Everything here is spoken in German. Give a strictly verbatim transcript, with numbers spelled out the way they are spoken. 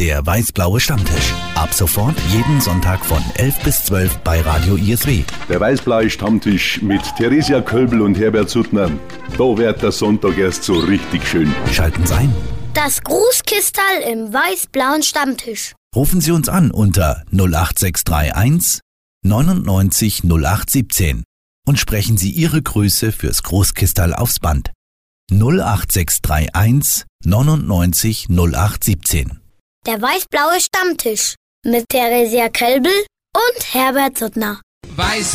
Der weiß-blaue Stammtisch. Ab sofort jeden Sonntag von elf bis zwölf bei Radio I S W. Der weiß-blaue Stammtisch mit Theresia Kölbel und Herbert Suttner. Da wird der Sonntag erst so richtig schön. Schalten Sie ein. Das Grußkistal im weiß-blauen Stammtisch. Rufen Sie uns an unter null acht sechs drei eins neunundneunzig null acht siebzehn und sprechen Sie Ihre Grüße fürs Großkistal aufs Band. null acht sechs drei eins neunundneunzig null acht siebzehn. Der weiß-blaue Stammtisch mit Theresia Kölbel und Herbert Suttner. Weiß